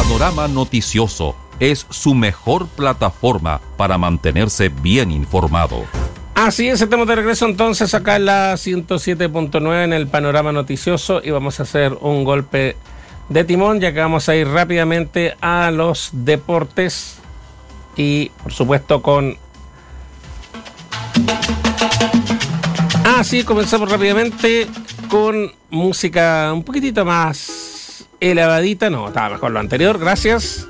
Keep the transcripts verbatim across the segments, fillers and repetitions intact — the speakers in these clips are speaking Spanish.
Panorama Noticioso es su mejor plataforma para mantenerse bien informado. Así es, estamos de regreso entonces acá en la ciento siete punto nueve en el Panorama Noticioso y vamos a hacer un golpe de timón, ya que vamos a ir rápidamente a los deportes y por supuesto con... Ah, sí, comenzamos rápidamente con música un poquitito más elevadita, no, estaba mejor lo anterior, gracias.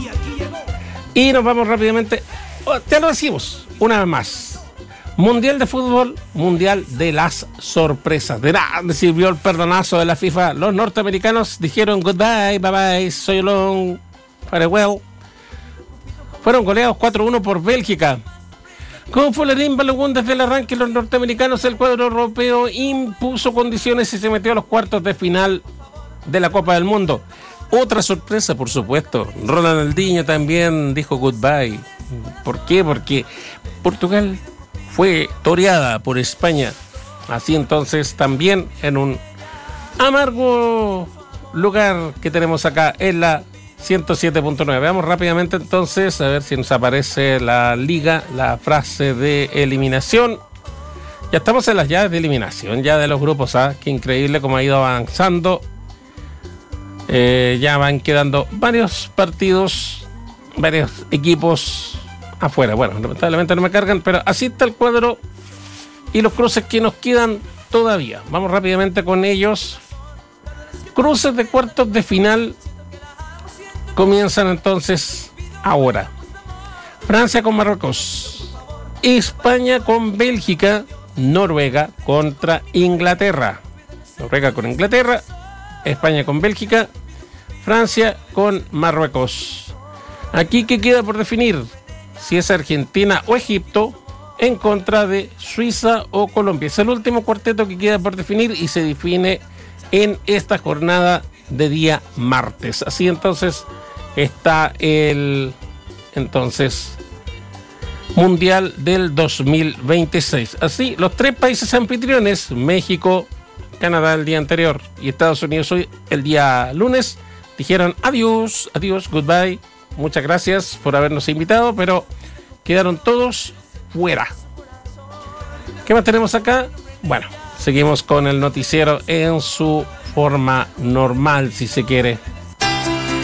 Y nos vamos rápidamente, oh, te lo decimos, una vez más. Mundial de fútbol, mundial de las sorpresas. De nada le sirvió el perdonazo de la FIFA. Los norteamericanos dijeron goodbye, bye bye, so long, farewell. Fueron goleados cuatro uno por Bélgica. Como fue la Rimbalogún desde el arranque, los norteamericanos, el cuadro europeo impuso condiciones y se metió a los cuartos de final de la Copa del Mundo. Otra sorpresa, por supuesto. Ronaldinho también dijo goodbye. ¿Por qué? Porque Portugal fue toreada por España. Así entonces también en un amargo lugar que tenemos acá en la ciento siete punto nueve. Veamos rápidamente entonces a ver si nos aparece la liga, la frase de eliminación. Ya estamos en las llaves de eliminación ya de los grupos A. Qué increíble cómo ha ido avanzando. Eh, ya van quedando varios partidos, varios equipos afuera. Bueno, lamentablemente no me cargan, pero así está el cuadro y los cruces que nos quedan todavía. Vamos rápidamente con ellos. Cruces de cuartos de final comienzan entonces ahora. Francia con Marruecos, España con Bélgica, Noruega contra Inglaterra. Noruega con Inglaterra, España con Bélgica, Francia con Marruecos. Aquí, ¿qué queda por definir? Si es Argentina o Egipto en contra de Suiza o Colombia. Es el último cuarteto que queda por definir y se define en esta jornada de día martes. Así entonces está el entonces Mundial del dos mil veintiséis. Así, los tres países anfitriones, México, Canadá el día anterior y Estados Unidos hoy, el día lunes, dijeron adiós, adiós, goodbye. Muchas gracias por habernos invitado, pero quedaron todos fuera. ¿Qué más tenemos acá? Bueno, seguimos con el noticiero en su forma normal, si se quiere.